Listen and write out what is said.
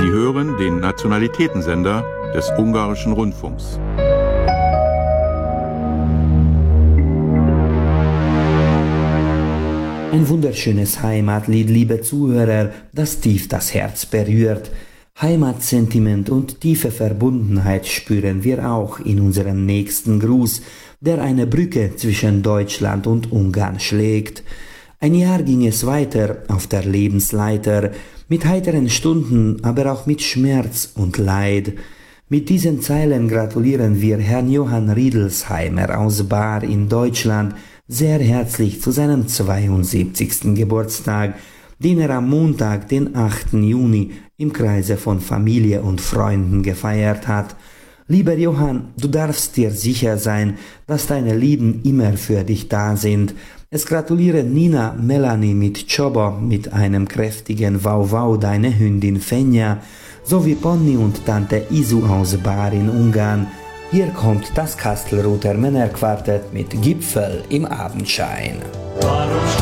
Sie hören den Nationalitätensender des Ungarischen Rundfunks. Ein wunderschönes Heimatlied, liebe Zuhörer, das tief das Herz berührt. Heimatsentiment und tiefe Verbundenheit spüren wir auch in unserem nächsten Gruß, der eine Brücke zwischen Deutschland und Ungarn schlägt. Ein Jahr ging es weiter auf der Lebensleiter, mit heiteren Stunden, aber auch mit Schmerz und Leid. Mit diesen Zeilen gratulieren wir Herrn Johann Riedelsheimer aus Baar in Deutschland sehr herzlich zu seinem 72. Geburtstag, den er am Montag, den 8. Juni, im Kreise von Familie und Freunden gefeiert hat. Lieber Johann, du darfst dir sicher sein, dass deine Lieben immer für dich da sind. Es gratulieren Nina, Melanie mit Csobo, mit einem kräftigen Wow-Wow, deine Hündin Fenja, sowie Ponni und Tante Isu aus Baar in Ungarn. Hier kommt das Kastelruther Männerquartett mit Gipfel im Abendschein.